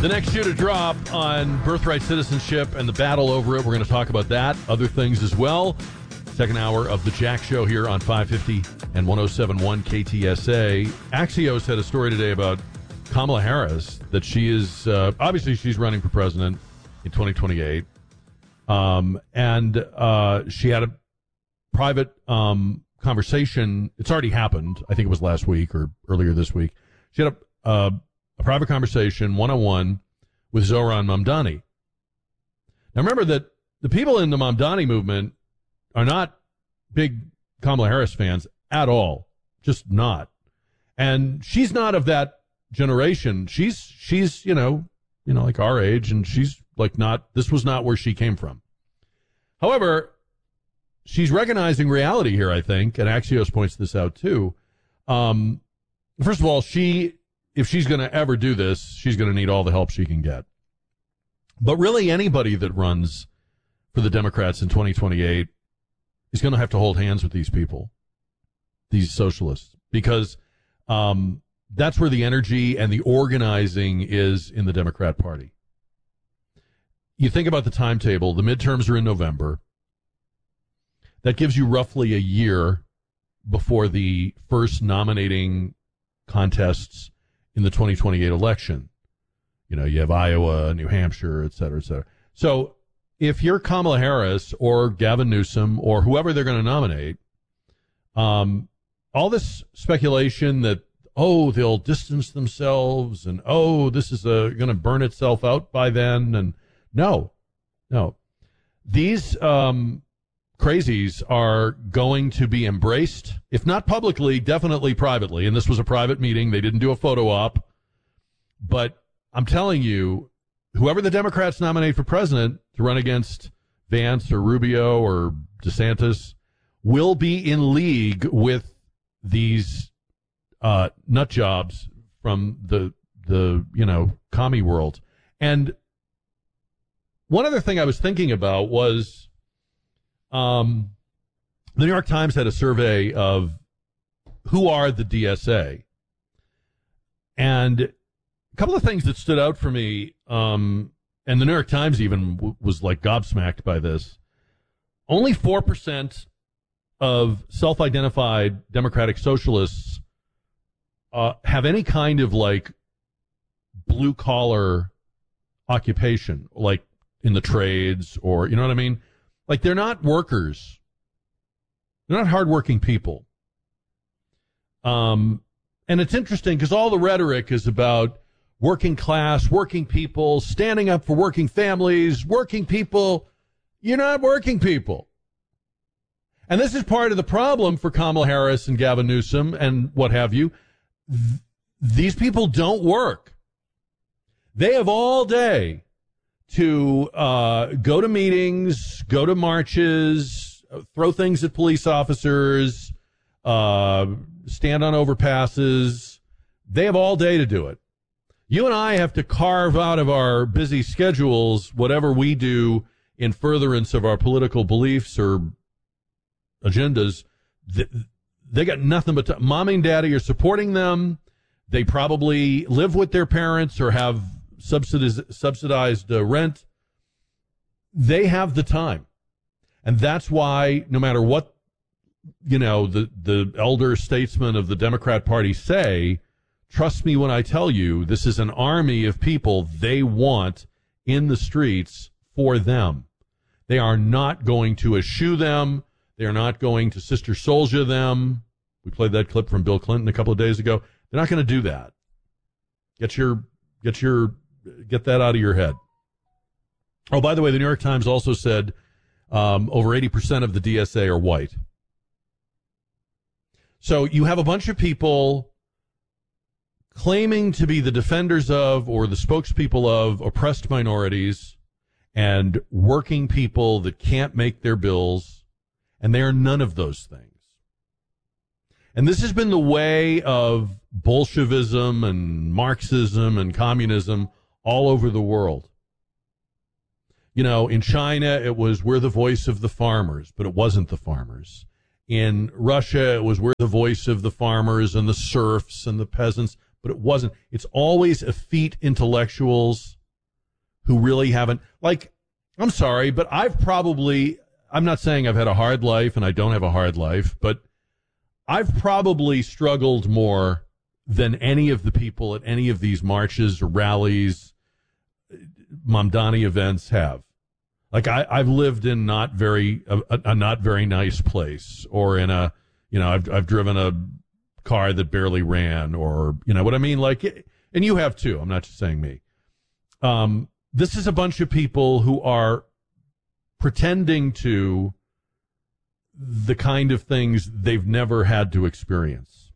The next shoe to drop on birthright citizenship and the battle over it. We're going to talk about that, other things as well. Second hour of the Jack Show here on 550 and 107.1 KTSA. Axios had a story today about Kamala Harris, that she is, obviously she's running for president in 2028. And she had a private conversation. It's already happened. I think it was last week or earlier this week. She had a private conversation, one-on-one, with Zohran Mamdani. Now remember that the people in the Mamdani movement are not big Kamala Harris fans at all. Just not. And she's not of that generation. She's, like our age, and she's like this was not where she came from. However, she's recognizing reality here, I think, and Axios points this out too. First of all, if she's going to ever do this, she's going to need all the help she can get. But really, anybody that runs for the Democrats in 2028 is going to have to hold hands with these people, these socialists, because that's where the energy and the organizing is in the Democrat Party. You think about the timetable. The midterms are in November. That gives you roughly a year before the first nominating contests in the 2028 election. You have Iowa, New Hampshire, et cetera, et cetera. So if you're Kamala Harris or Gavin Newsom or whoever they're going to nominate, all this speculation that, they'll distance themselves and, this is going to burn itself out by then. And no. These crazies are going to be embraced, if not publicly, definitely privately. And this was a private meeting. They didn't do a photo op. But I'm telling you, whoever the Democrats nominate for president to run against Vance or Rubio or DeSantis will be in league with these nut jobs from the commie world. And one other thing I was thinking about was the New York Times had a survey of who are the DSA. And a couple of things that stood out for me, and the New York Times even was like gobsmacked by this. Only 4% of self-identified democratic socialists have any kind of like blue-collar occupation, like in the trades or, you know what I mean? Like they're not workers. They're not hardworking people. And it's interesting because all the rhetoric is about working class, working people, standing up for working families, working people. You're not working people. And this is part of the problem for Kamala Harris and Gavin Newsom and what have you. These people don't work. They have all day to go to meetings, go to marches, throw things at police officers, stand on overpasses. They have all day to do it. You and I have to carve out of our busy schedules whatever we do in furtherance of our political beliefs or agendas. They got nothing but mommy and daddy are supporting them. They probably live with their parents or have subsidized rent. They have the time. And that's why no matter what, the elder statesmen of the Democrat Party say, trust me when I tell you, this is an army of people they want in the streets for them. They are not going to eschew them. They are not going to Sister Souljah them. We played that clip from Bill Clinton a couple of days ago. They're not going to do that. Get that out of your head. Oh, by the way, the New York Times also said over 80% of the DSA are white. So you have a bunch of people claiming to be the defenders of or the spokespeople of oppressed minorities and working people that can't make their bills, and they are none of those things. And this has been the way of Bolshevism and Marxism and communism all over the world. In China, it was we're the voice of the farmers, but it wasn't the farmers. In Russia, it was we're the voice of the farmers and the serfs and the peasants, but it wasn't. It's always effete intellectuals who really haven't, like, I'm sorry, but I'm not saying I've had a hard life and I don't have a hard life, but I've probably struggled more than any of the people at any of these marches or rallies, Mamdani events have. Like I've lived in a not very nice place, or in I've driven a car that barely ran, or you know what I mean? Like, and you have too. I'm not just saying me. This is a bunch of people who are pretending to the kind of things they've never had to experience.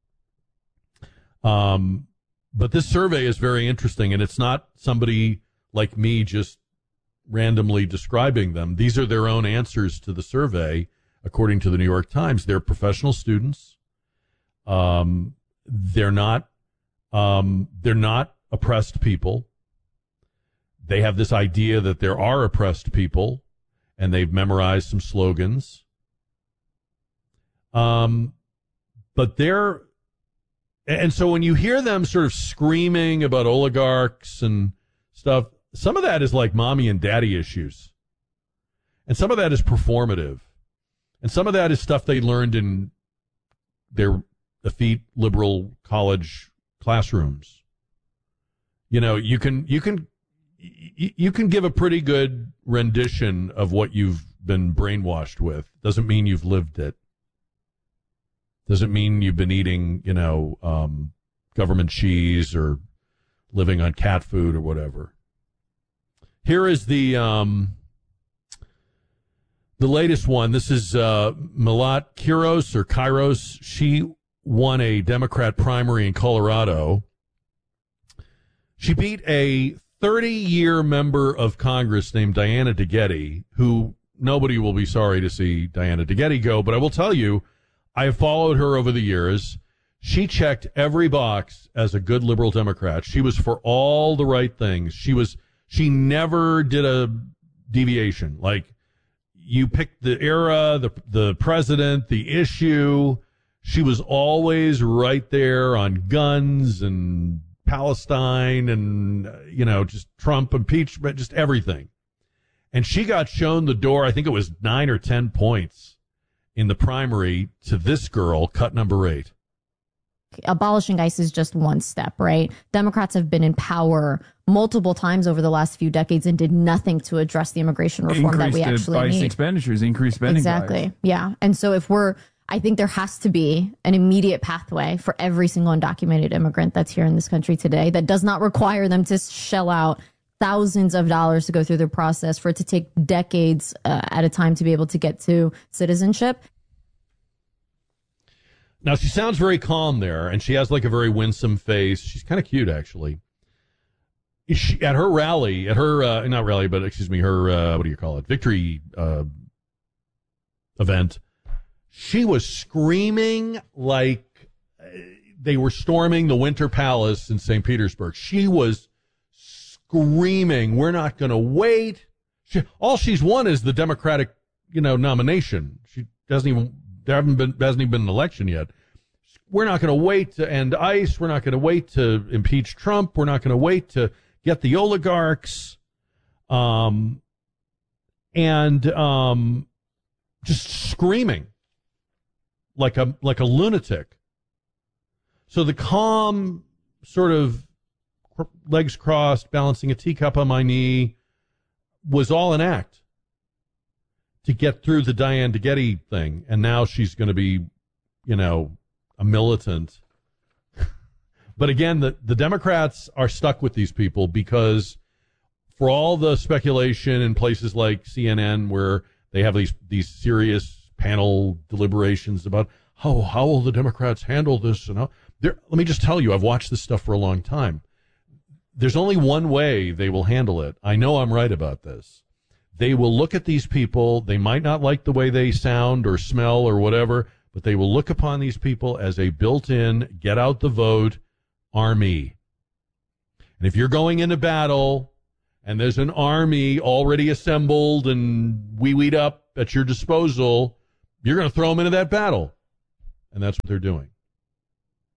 But this survey is very interesting, and it's not somebody like me just randomly describing them. These are their own answers to the survey, according to the New York Times. They're professional students. They're not oppressed people. They have this idea that there are oppressed people, and they've memorized some slogans. And so when you hear them sort of screaming about oligarchs and stuff, some of that is like mommy and daddy issues. And some of that is performative. And some of that is stuff they learned in their effete liberal college classrooms. You know, you can give a pretty good rendition of what you've been brainwashed with. Doesn't mean you've lived it. Doesn't mean you've been eating, government cheese or living on cat food or whatever. Here is the latest one. This is Milat Kairos. She won a Democrat primary in Colorado. She beat a 30-year member of Congress named Diana DeGette, who nobody will be sorry to see Diana DeGette go, but I will tell you, I have followed her over the years. She checked every box as a good liberal Democrat. She was for all the right things. She never did a deviation. Like, you picked the era, the president, the issue. She was always right there on guns and Palestine and, just Trump impeachment, just everything. And she got shown the door, I think it was 9 or 10 points in the primary to this girl, cut number 8. Abolishing ICE is just one step, right? Democrats have been in power multiple times over the last few decades and did nothing to address the immigration reform that we actually ICE need. Expenditures, increased spending. Exactly. Yeah. And so I think there has to be an immediate pathway for every single undocumented immigrant that's here in this country today that does not require them to shell out thousands of dollars to go through the process, for it to take decades at a time to be able to get to citizenship. Now, she sounds very calm there, and she has like a very winsome face. She's kind of cute, actually. At her rally, not rally, but excuse me, her, what do you call it, victory event, she was screaming like they were storming the Winter Palace in St. Petersburg. She was screaming, we're not going to wait. All she's won is the Democratic, nomination. She hasn't even been an election yet. We're not going to wait to end ICE. We're not going to wait to impeach Trump. We're not going to wait to get the oligarchs. Just screaming like a lunatic. So the calm, sort of legs crossed, balancing a teacup on my knee, was all an act to get through the Diane DeGette thing. And now she's going to be, a militant. But again, the Democrats are stuck with these people because, for all the speculation in places like CNN, where they have these serious panel deliberations about how will the Democrats handle this, and let me just tell you, I've watched this stuff for a long time. There's only one way they will handle it. I know I'm right about this. They will look at these people. They might not like the way they sound or smell or whatever, but they will look upon these people as a built-in, get out the vote army. And if you're going into battle and there's an army already assembled and wee-weed up at your disposal, you're going to throw them into that battle. And that's what they're doing.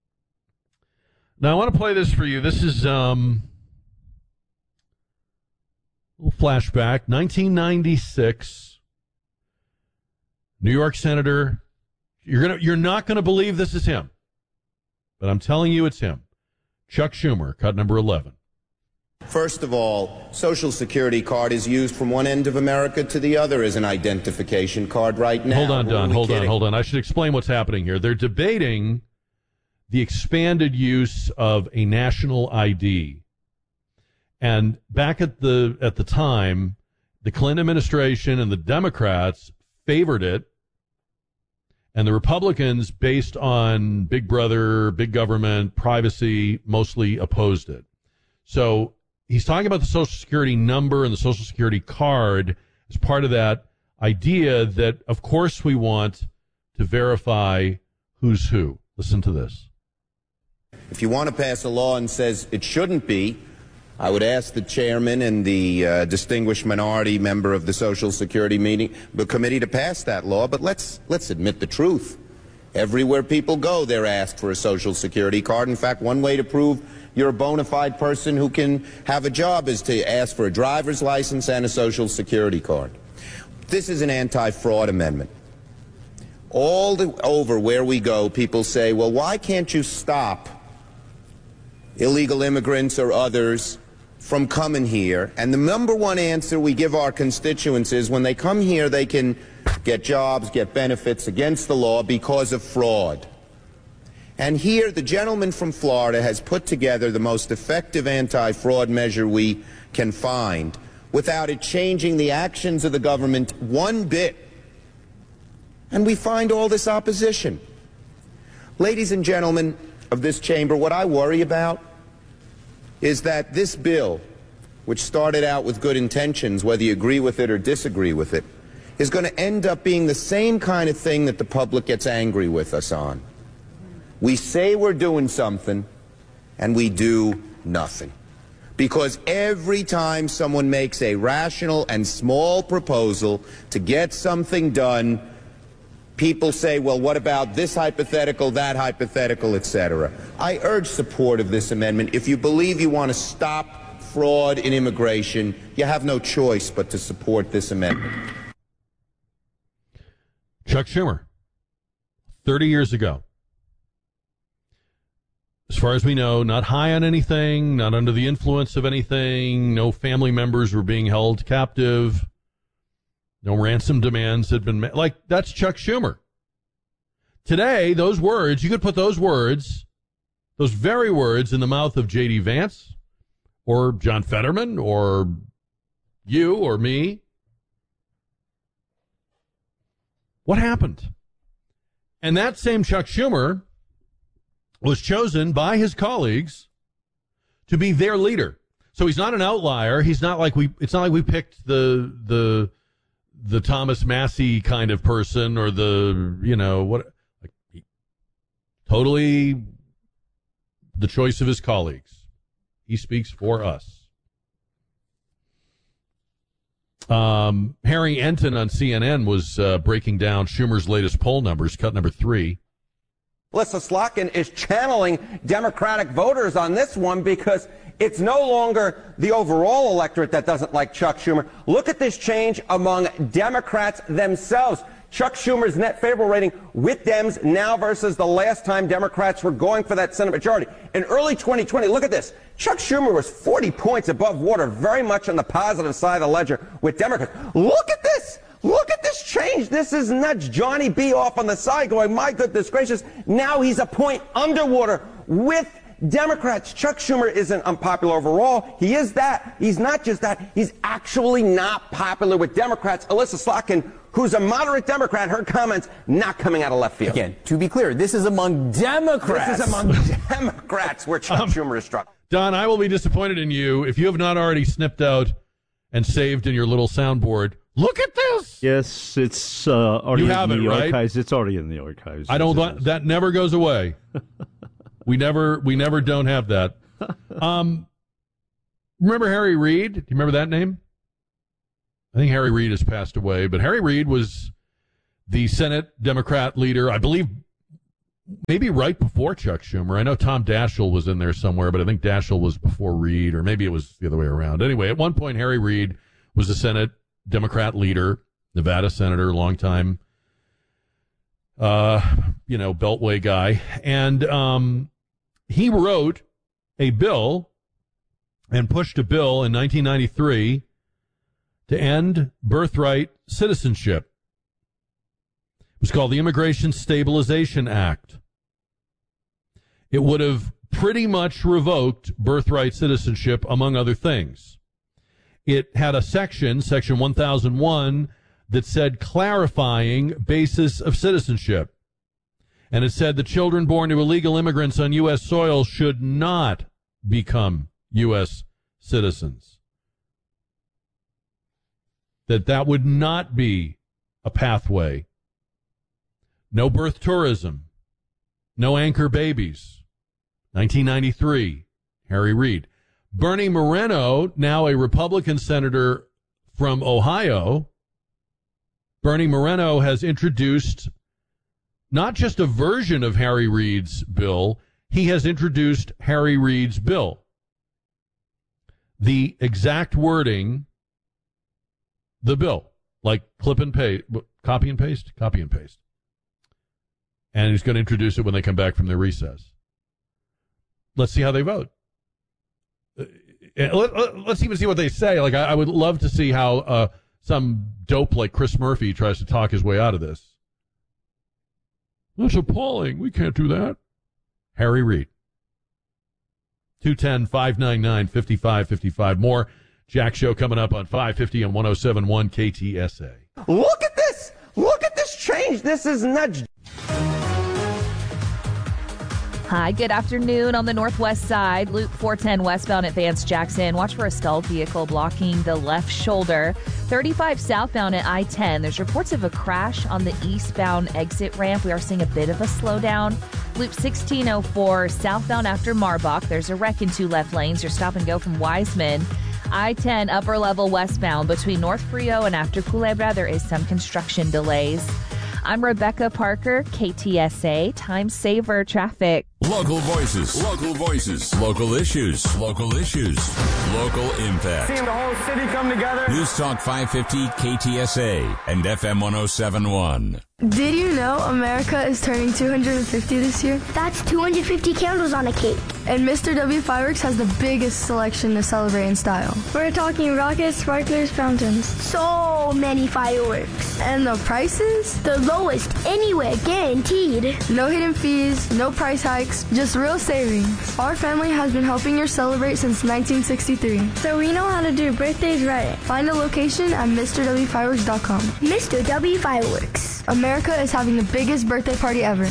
Now, I want to play this for you. This is little flashback. 1996. New York Senator. You're not gonna believe this is him, but I'm telling you it's him. Chuck Schumer, cut number 11. First of all, Social Security card is used from one end of America to the other as an identification card right now. Hold on, Don. Hold on. I should explain what's happening here. They're debating the expanded use of a national ID. And back at the time, the Clinton administration and the Democrats favored it, and the Republicans, based on Big Brother, big government, privacy, mostly opposed it. So he's talking about the Social Security number and the Social Security card as part of that idea that, of course, we want to verify who's who. Listen to this. If you want to pass a law and says it shouldn't be, I would ask the chairman and the distinguished minority member of the Social Security committee to pass that law. But let's admit the truth. Everywhere people go, they're asked for a Social Security card. In fact, one way to prove you're a bona fide person who can have a job is to ask for a driver's license and a Social Security card. This is an anti-fraud amendment. Over where we go, people say, well, why can't you stop illegal immigrants or others from coming here? And the number one answer we give our constituents is when they come here, they can get jobs, get benefits against the law because of fraud. And here, the gentleman from Florida has put together the most effective anti-fraud measure we can find without it changing the actions of the government one bit. And we find all this opposition. Ladies and gentlemen of this chamber, what I worry about is that this bill, which started out with good intentions, whether you agree with it or disagree with it, is going to end up being the same kind of thing that the public gets angry with us on. We say we're doing something, and we do nothing. Because every time someone makes a rational and small proposal to get something done, people say, well, what about this hypothetical, that hypothetical, etc. I urge support of this amendment. If you believe you want to stop fraud in immigration, you have no choice but to support this amendment. Chuck Schumer, 30 years ago. As far as we know, not high on anything, not under the influence of anything, no family members were being held captive, no ransom demands had been made. Like, that's Chuck Schumer. Today, those words, you could put those words, those very words, in the mouth of J.D. Vance or John Fetterman or you or me. What happened? And that same Chuck Schumer was chosen by his colleagues to be their leader. So he's not an outlier. He's not like it's not like we picked the Thomas Massey kind of person or totally the choice of his colleagues. He speaks for us. Harry Enton on CNN was breaking down Schumer's latest poll numbers, cut number 3. Melissa Slotkin is channeling Democratic voters on this one because it's no longer the overall electorate that doesn't like Chuck Schumer. Look at this change among Democrats themselves. Chuck Schumer's net favorable rating with Dems now versus the last time Democrats were going for that Senate majority. In early 2020, look at this. Chuck Schumer was 40 points above water, very much on the positive side of the ledger with Democrats. Look at this. Look at this change. This is nuts. Johnny B off on the side going, my goodness gracious. Now he's a point underwater with Democrats. Chuck Schumer isn't unpopular overall. He is that. He's not just that. He's actually not popular with Democrats. Alyssa Slotkin, who's a moderate Democrat, her comments not coming out of left field. Again, to be clear, this is among Democrats. This is among Democrats where Chuck Schumer is struck. Don, I will be disappointed in you if you have not already snipped out and saved in your little soundboard. Look at this. Yes, it's already you have in the right? archives. It's already in the archives. I don't. That never goes away. We never don't have that. Remember Harry Reid? Do you remember that name? I think Harry Reid has passed away, but Harry Reid was the Senate Democrat leader, I believe, maybe right before Chuck Schumer. I know Tom Daschle was in there somewhere, but I think Daschle was before Reid, or maybe it was the other way around. Anyway, at one point, Harry Reid was a Senate Democrat leader, Nevada senator, longtime, Beltway guy. And he wrote a bill and pushed a bill in 1993 to end birthright citizenship. It was called the Immigration Stabilization Act. It would have pretty much revoked birthright citizenship, among other things. It had a section 1001, that said clarifying basis of citizenship. And it said the children born to illegal immigrants on U.S. soil should not become U.S. citizens. That would not be a pathway. No birth tourism. No anchor babies. 1993, Harry Reid. Bernie Moreno, now a Republican senator from Ohio, Bernie Moreno has introduced not just a version of Harry Reid's bill, he has introduced Harry Reid's bill. The exact wording, the bill, like clip and paste, copy and paste. And he's going to introduce it when they come back from their recess. Let's see how they vote. Let's even see what they say. Like, I would love to see how some dope like Chris Murphy tries to talk his way out of this. That's appalling. We can't do that. Harry Reid. 210-599-5555. More Jack Show coming up on 550 and 107.1 KTSA. Look at this. Look at this change. This is nuts. Hi, good afternoon on the northwest side. Loop 410 westbound at Vance Jackson. Watch for a stalled vehicle blocking the left shoulder. 35 southbound at I-10. There's reports of a crash on the eastbound exit ramp. We are seeing a bit of a slowdown. Loop 1604 southbound after Marbach. There's a wreck in 2 left lanes. Your stop and go from Wiseman. I-10 upper level westbound between North Frio and after Culebra. There is some construction delays. I'm Rebecca Parker, KTSA, Time Saver Traffic. Local voices, local issues, local impact. Seeing the whole city come together. News Talk 550 KTSA and FM 107.1. Did you know America is turning 250 this year? That's 250 candles on a cake. And Mr. W Fireworks has the biggest selection to celebrate in style. We're talking rockets, sparklers, fountains. So many fireworks. And the prices? The lowest anywhere, guaranteed. No hidden fees, no price hikes, just real savings. Our family has been helping you celebrate since 1963. So we know how to do birthdays right. Find a location at MrWFireworks.com. Mr. W Fireworks. America is having the biggest birthday party ever.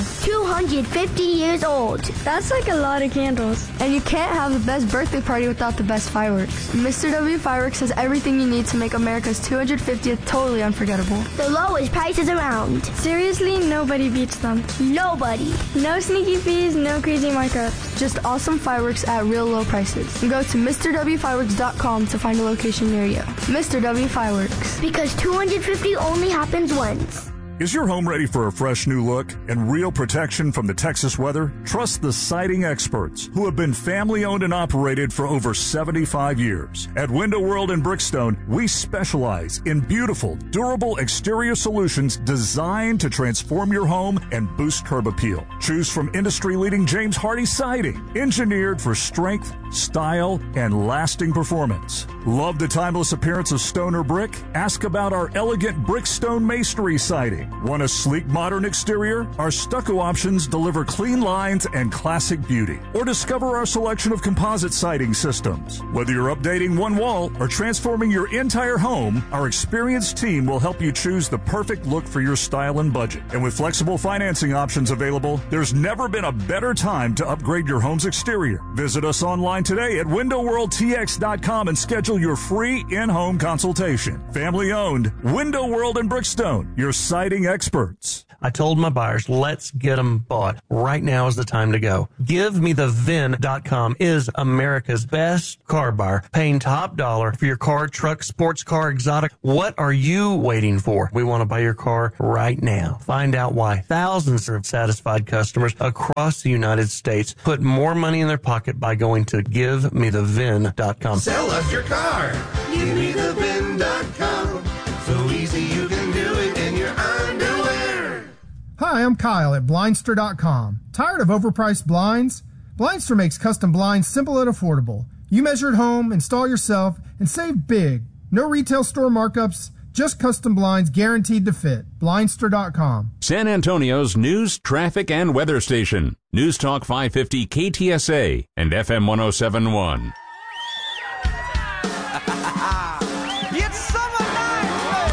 250 years old. That's like a lot of candles. And you can't have the best birthday party without the best fireworks. Mr. W Fireworks has everything you need to make America's 250th totally unforgettable. The lowest prices around. Seriously, nobody beats them. Nobody. No sneaky fees, no crazy markups. Just awesome fireworks at real low prices. Go to MrWFireworks.com to find a location near you. Mr. W Fireworks. Because 250 only happens once. Is your home ready for a fresh new look and real protection from the Texas weather? Trust the siding experts who have been family-owned and operated for over 75 years. At Window World in Brickstone, we specialize in beautiful, durable exterior solutions designed to transform your home and boost curb appeal. Choose from industry-leading James Hardie siding, engineered for strength, style, and lasting performance. Love the timeless appearance of stone or brick? Ask about our elegant Brickstone masonry siding. Want a sleek, modern exterior? Our stucco options deliver clean lines and classic beauty. Or discover our selection of composite siding systems. Whether you're updating one wall or transforming your entire home, our experienced team will help you choose the perfect look for your style and budget. And with flexible financing options available, there's never been a better time to upgrade your home's exterior. Visit us online today at WindowWorldTX.com and schedule your free in-home consultation. Family owned, Window World in Brickstone, your siding siding experts. I told my buyers, let's get them bought. Right now is the time to go. GiveMeTheVin.com is America's best car buyer, paying top dollar for your car, truck, sports car, exotic. What are you waiting for? We want to buy your car right now. Find out why thousands of satisfied customers across the United States put more money in their pocket by going to GiveMeTheVin.com. Sell us your car. GiveMeTheVin.com. So easy you can do it in your underwear. Hi, I'm Kyle at Blindster.com. Tired of overpriced blinds? Blindster makes custom blinds simple and affordable. You measure at home, install yourself, and save big. No retail store markups, just custom blinds guaranteed to fit. Blindster.com. San Antonio's news, traffic, and weather station. News Talk 550 KTSA and FM 107.1.